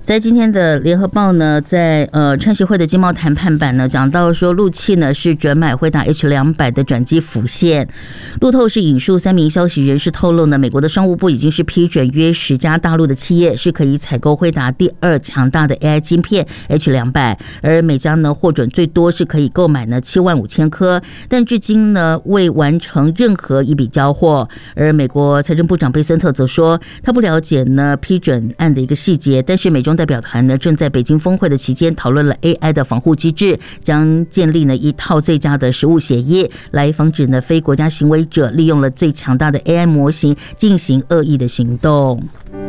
在今天的联合报呢，在川协会的经贸谈判版呢，讲到说陆企呢是转买辉达 H200的转机浮现。路透是引述3名消息人士透露呢，美国的商务部已经是批准约10家大陆的企业是可以采购辉达第2强大的 AI 晶片 H200，而每家呢获准最多是可以购买呢75000颗，但至今呢未完成任何一笔交货。而美国财政部长贝森特则说，他不了解呢批准案的一个细节，但是美中代表团呢正在北京峰会的期间讨论了 AI 的防护机制，将建立呢一套最佳的实务协议，来防止呢非国家行为者利用了最强大的 AI 模型进行恶意的行动。